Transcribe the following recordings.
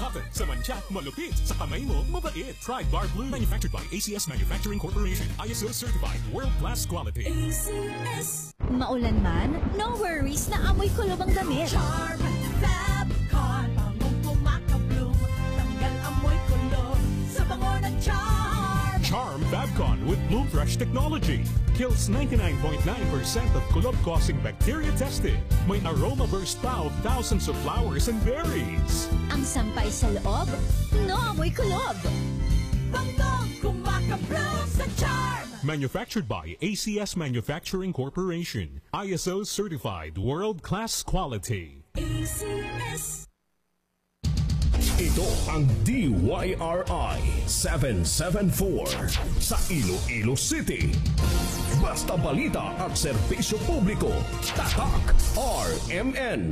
Profit sa mancha, malupit. Sa kamay mo, mabait. Try Bar Blue. Manufactured by ACS Manufacturing Corporation. ISO certified. World-class quality. ACS. Maulan man, no worries na amoy kulob ang damit. Charm Fabcon. Bangong pumakabloom. Tanggal amoy kulob sa bango ng Charm. Charm Fabcon with Bloom Fresh technology. Kills 99.9% of kulob-causing bacteria tested. May aroma burst pa of thousands of flowers and berries. Ang sampay sa loob, no amoy kulob. Bangong kumakabloom sa Charm. Manufactured by ACS Manufacturing Corporation. ISO certified. World-class quality. ACS. Ito ang DYRI 774 sa Iloilo City. Basta balita at serbisyo publiko. Tatak RMN.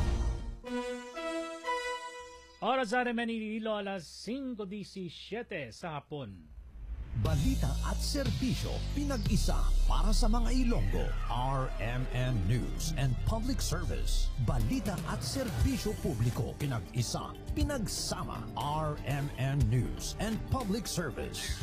Oras sa RMN Iloilo, alas 5:17 sa hapon. Balita at serbisyo pinag-isa para sa mga Ilonggo. RMN News and Public Service. Balita at serbisyo publiko pinag-isa, pinagsama. RMN News and Public Service.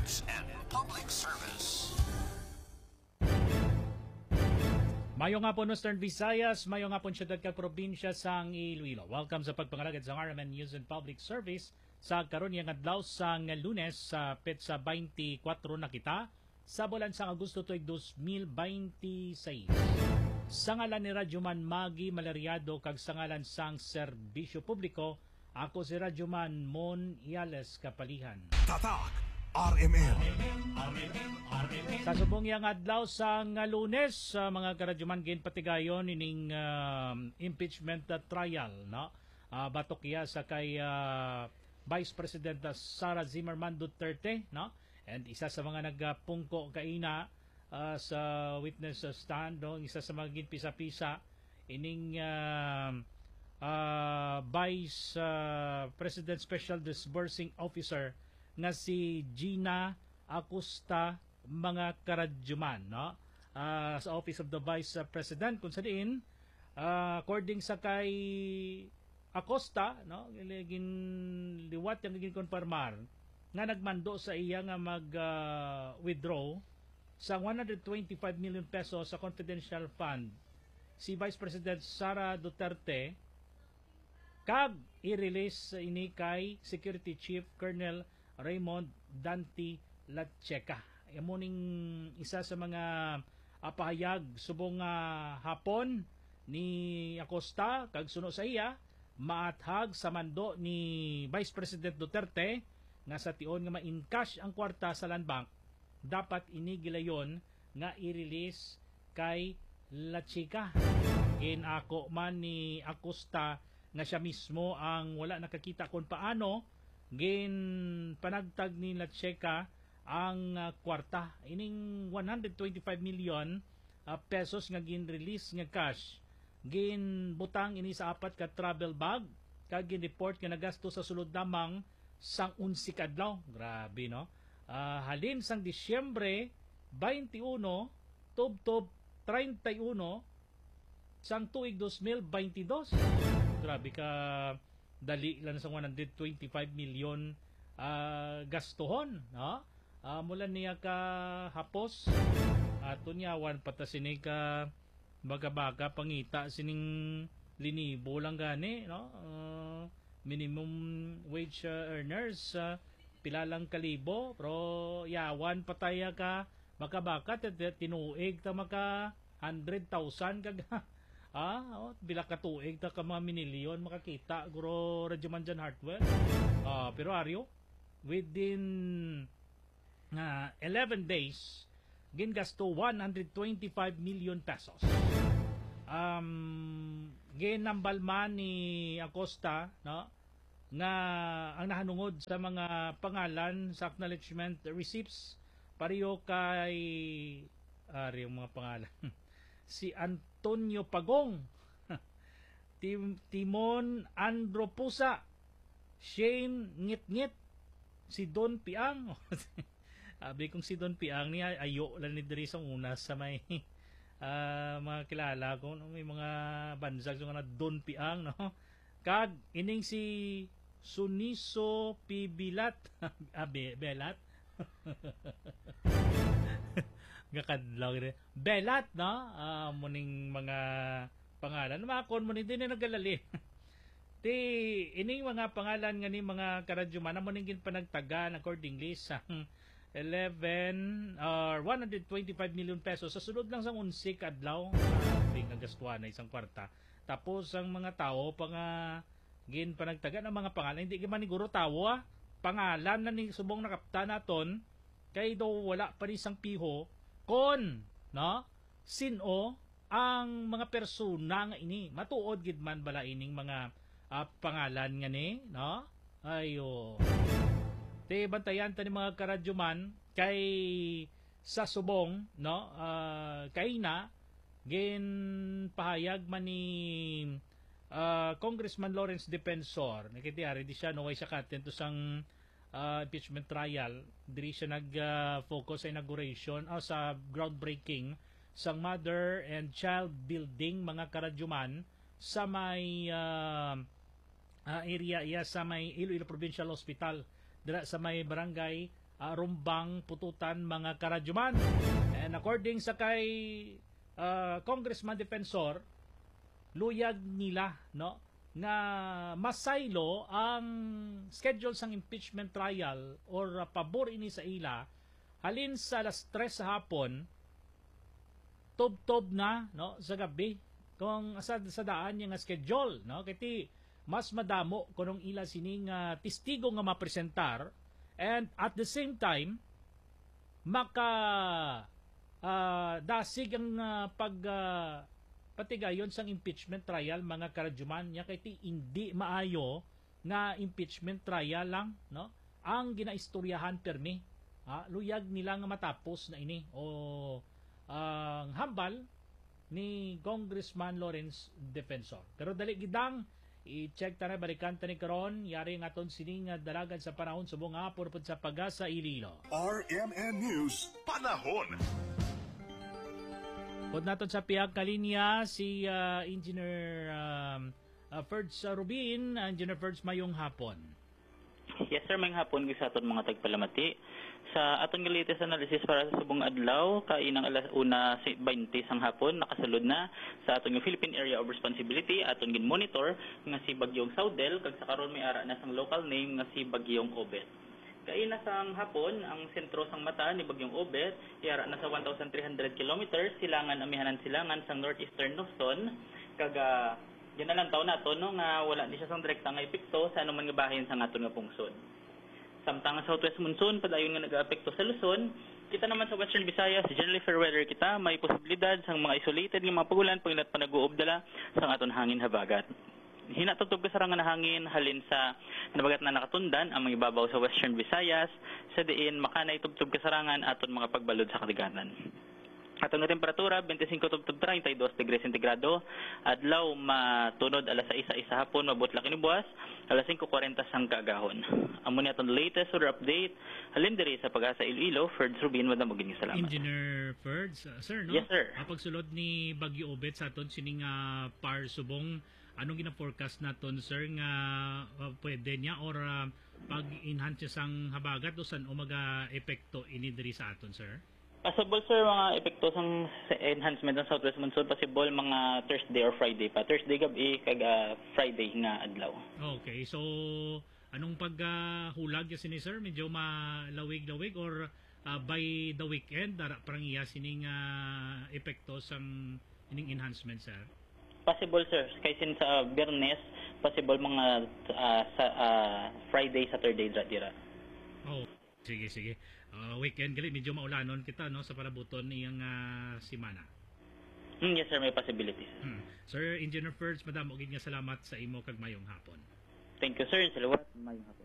Mayo nga po Western Visayas, mayo nga po siyudad kag probinsya sang Iloilo. Welcome sa pagpangalagad sa RMN News and Public Service sa karon yang adlaw sang Lunes sa petsa 24 na kita sa bulan sang Agosto tuig 2026. Sa ngalan ni Radyo Man Magi Malariado kag sa ngalan sang serbisyo publiko, ako si Radyo Man Mon Iales Kapalihan. Tatak RMN. Sa subong yang adlaw sang Lunes, mga karadyoman gin patigayon ining impeachment trial, no? Batok iya sa kay Vice President Sara Zimmerman Duterte, no? And isa sa mga nagpungko kaina sa witness stand, no? Isa sa mga ginpisa-pisa ining Vice President Special Disbursing Officer nga si Gina Acosta, mga karadyoman, no? Sa Office of the Vice President kung sa diin according sa kay Acosta, no, liwat yang ginkonfirmar nga nagmando sa iya nga mag withdraw sa 125 million pesos sa confidential fund si Vice President Sara Duterte kag i-release ini kay Security Chief Colonel Raymond Dante Lacheca. Amo ning isa sa mga pahayag subong hapon ni Acosta kag suno sa iya maathag sa mando ni Vice President Duterte nga sa tion nga ma-encash ang kwarta sa land bank dapat inigilayon nga i-release kay Lacheca. Ako man ni Acosta nga siya mismo ang wala nakakita kung paano gin panagtag ni Lacheca ang kwarta ining 125 million pesos nga gin-release nga cash gin butang ini sa apat ka travel bag kag gin report nga nagasto sa sulod lamang sang 11 kadlaw. Grabe, no? Halin sang Disyembre 21 tub 31 sang tuig 2022. Grabe ka dali lang sa 125 million gastuhon, no? Mula niya ka hapos ato niyawan pata sini ka baga-baga pangita sining linibo lang gani, no? Minimum wage earners pila lang kalibo pero yawan pataya ka baka-baka tinuig ta maka 100,000 kag bila ka tuig ta ka mga minilyon makakita guro Radyoman Jan Hartwell. Pero aryo within 11 days gingasto 125 million pesos. Ginambal man ni Acosta, no, nga ang nahanungod sa mga pangalan sa acknowledgement receipts pareho kay yung mga pangalan si Antonio Pagong, Timon Andropusa, Shane Ngit-Ngit, si Don Piang. Abi kong si Don Piang niya ayo lang ni diri sa una sa may mga kilala ko, no? May mga bansag so nga Don Piang, no? Kag ining si Suniso Pibilat Belat gakadlaw rin Belat no muning mga pangalan makon mo din na nagalali ti ining mga pangalan nga ni mga karadyuman mo ning panagtagan accordingly sa 11 or 125 million pesos sa sunod lang sa 11 kadlaw ding nagastuhan na isang kwarta tapos ang mga tao gin panagtaga ng mga pangalan hindi man siguro tawo pangalan na ni subong nakapta naton kay daw wala pa rin isang piho kon no sino ang mga persona nga ini matuod gid man bala ining mga pangalan nga ni no ayo te bantayan ta ni mga karadyuman kay sa subong no kay na gin pahayag man ni Congressman Lawrence Defensor nakitiari di siya no way siya katento sang impeachment trial diri siya nag-focus sa inauguration sa groundbreaking sa mother and child building mga karadyuman sa may area sa may Iloilo Provincial Hospital dira sa may barangay Rumbang Pututan mga karadyuman and according sa kay Congressman Defensor luyag nila no nga masaylo ang schedule sang impeachment trial or pabor ini sa ila halin sa alas 3 sa hapon tob na no sa gabi kung sa daan niya nga schedule no kiti mas madamo kunong ila sining testigo nga mapresentar and at the same time maka dasig ang patigayon sang impeachment trial mga karadyuman nya kay hindi maayo nga impeachment trial lang no ang ginaistoryahan permi luyag nila nga matapos na ini o ang hambal ni Congressman Lawrence Defensor pero dali gidang i-check ta na balikan ta ni karon yari nga ton sining dalagan sa panahon subong hapon pud sa Pagasa Iloilo. RMN News Panahon. Pod naton sa pihag kalinya si Engineer Ferds Rubin. Engineer Ferds, mayong hapon. Yes sir, mayong hapon sa aton mga tagpalamati. Sa aton nga latest analysis para sa subong adlaw, kainang alas 1:20 sang hapon, nakasulod na sa aton nga Philippine Area of Responsibility, aton gin monitor nga si Bagyong Saudel, kag sa karon may ara na sang local name nga si Bagyong Obet. Kaina sang hapon, ang sentro sang mata ni Bagyong Obet, iara na sa 1,300 kilometers, silangan amihanan silangan sang northeastern Luzon, kaga ginalang taon nato no nga wala ni siya sang direkta nga epekto sa anuman nga bahin sang aton nga pungsod. Samtang sa southwest monsoon padayon nga nagaapekto sa Luzon, kita naman sa Western Visayas, generally fair weather kita, may posibilidad sang mga isolated nga mga pagulan paglat panaguob dala sang aton hangin habagat. Hinatutog kasarangan na hangin halin sa nabagat na nakatundan ang mga ibabaw sa Western Visayas sa diin makanay tubtog kasarangan aton mga pagbalod sa kadagatan. Aton nga temperatura 25 tubtog 32 degrees sentigrado adlaw matunod alas 6 hapon mabutla kini buwas alas 5:40 sang kaagahon. Amo ni aton latest weather update halin diri sa Pagasa Iloilo. Ferds Rubin madam ug salamat. Engineer Ferds, sir no? Yes sir. Pagsulod ni Bagyo Obet sa aton sining par subong anong gina-forecast naton sir nga pwede niya or pag-enhance sang habagat o san umaga epekto ini diri sa aton sir? Possible sir mga epekto sang enhancement ng southwest monsoon possible mga Thursday or Friday pa. Thursday gabi kag Friday nga adlaw. Okay, so anong paghulag sini sir? Medyo malawig-lawig or by the weekend dara parang iya sining epekto sang ining enhancement sir? Possible sir, kay sin sa Biyernes possible mga Friday, Saturday dira. Oh, sige. Weekend gali medyo maulanon kita no sa parabuton iyang semana. Yes sir, may possibilities. Sir Engineer Ferds, madamo gid nga salamat sa imo kag mayong hapon. Thank you sir, salamat mayong hapon.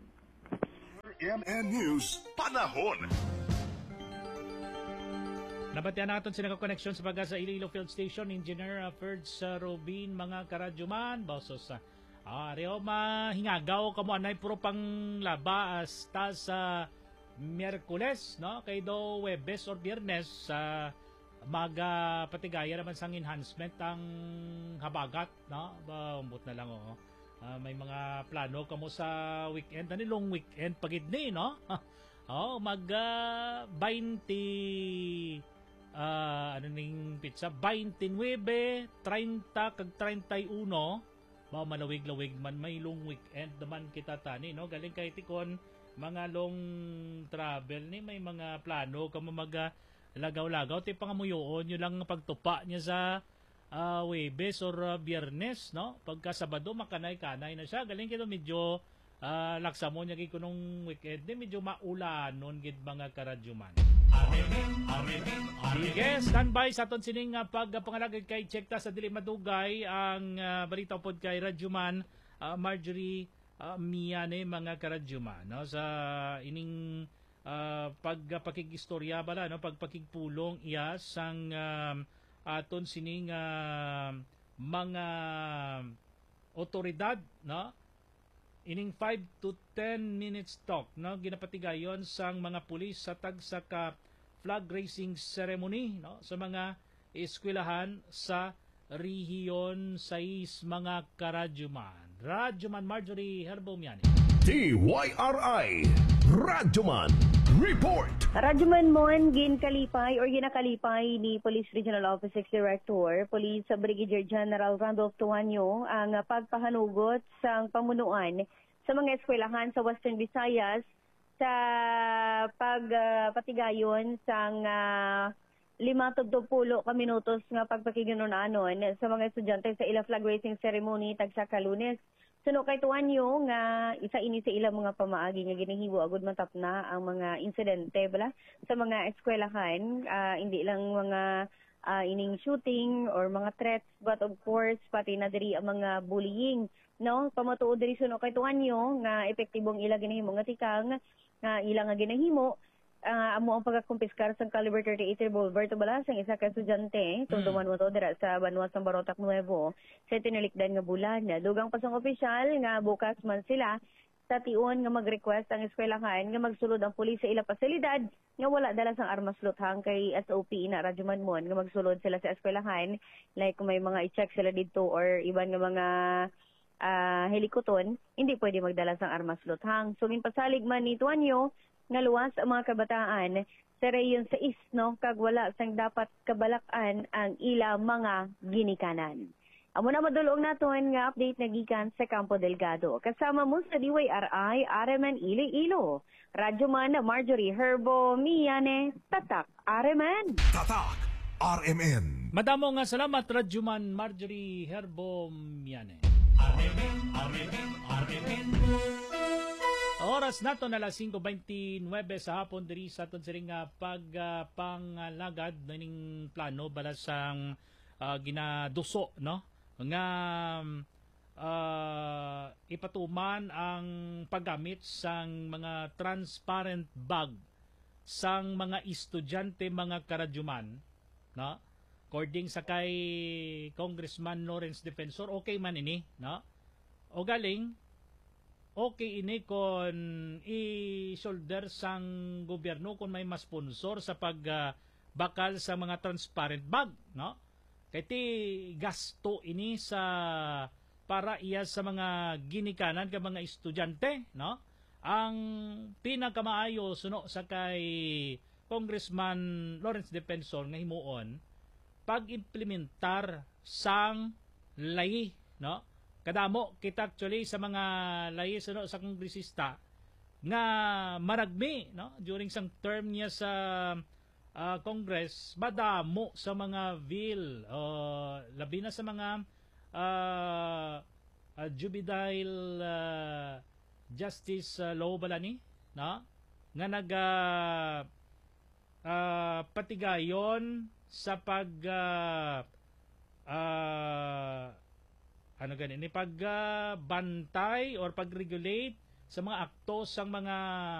RMN News Panahon. Nabatian natin sila ka-connection sa Pagasa Iloilo Field Station, Engineer Ferds Rubin, mga karadyoman, bausos sa Reo mahingagaw kamo anay puro pang laba hasta sa Miyerkules, no? Kay do Webes or Biyernes sa maga patigaya naman sang enhancement ang habagat, no? Umbot na lang May mga plano kamo sa weekend, long weekend pagid ni, no? Mag 20 ano ning pizza 29, 30 kag 31 malawig-lawig man may long weekend naman kita tani, no? Galing kay tikon mga long travel ni may mga plano kamo mag lagaw-lagaw ti pangamuyoon yun lang pagtupa niya sa Webes or Biyernes, no? Pagka Sabado makanay-kanay na siya. Galing kito medyo laksa mo niya kunong weekend medyo maulanon gid mga karadyuman. Sige, standby sa aton sining pagpangalagay kay Chekta sa dili madugay ang balita pod kay Radyoman Marjorie Miane mga karadyuman, no? Sa ining pagpakigistorya bala, no? Pagpakigpulong iya sang aton sining mga otoridad, no? Ining 5 to 10 minutes talk, no? Ginapatigayon sang mga pulis sa tagsaka flag raising ceremony, no? Sa mga eskwelahan sa rehiyon 6 mga karadyuman. Radyoman Marjorie Herbomiani. TYRI Radyoman Report. Radyoman Mon ginkalipay or ginakalipay ni Police Regional Office Director, Police Brigadier General Randolph Tuanyo ang pagpahanugot sa pamunuan sa mga eskwelahan sa Western Visayas sa pagpatigayon sang 5 to 10 ka minutos nga pagpakiginunanon sa mga estudyante sa ila flag raising ceremony tagsaka Lunes. Suno kay Tuanyo nga isa ini sa ilang mga pamaagi nga ginahibo agud matap na ang mga insidente bala sa mga eskwelahan, hindi lang mga ining shooting or mga threats, but of course pati na diri ang mga bullying, no? Pamatuod diri suno kay Tuanyo nga epektibong ila ginahimo nga tikang nga ila nga ginahimo amo ang pagkakumpiskar sa caliber 38 revolver to bala sang isa ka estudyante tunduman mo to dira sa Banwas ng Barotac Nuevo sa tinilikdan nga bulan. Dugang pasang opisyal nga bukas man sila sa tion nga mag-request ang eskwelahan nga magsulod ang pulis sa ila pasilidad nga wala dala sang armas luthang kay SOP na Radyoman Mon nga magsulod sila sa eskwelahan, like kung may mga i-check sila dito or iban nga mga helikoton, hindi pwede magdala sang armas luthang. So ginpasalig man ni Tuanyo nga luwas ang mga kabataan sa rehiyon 6, no? Kag wala sang dapat kabalakan ang ila mga ginikanan. Amo na madulong naton nga update na gikan sa Campo Delgado. Kasama mo sa DYRI RMN Iloilo. Radyoman Marjorie Herbo Miane, Tatak RMN. Tatak RMN. Madamo nga salamat Radyoman Marjorie Herbo Miane. Oras nato na 5:29 sa hapon diri sa aton siring pagpangalagad ning plano bala sang ginaduso, no? Nga ipatuman ang paggamit sang mga transparent bag sang mga estudyante mga karadyuman, no? According sa kay Congressman Lawrence Defensor, okay man ini, no? O galing okay ini kon i-shoulder sang gobyerno kung may mas sponsor sa pagbakal sa mga transparent bag, no? Kay ti gasto ini sa para iya sa mga ginikanan ka mga estudyante, no? Ang pinakamaayo suno sa kay Congressman Lawrence Defensor nga himuon pag-implementar sang lahi, no? Kadamo kita actually sa mga layis sa kongresista nga maragmi, no? During sang term niya sa Congress, madamo sa mga bill, labi na sa mga juvenile justice law bala ni, no? Nga patigayon sa pag pagbantay or pag-regulate sa mga akto sang mga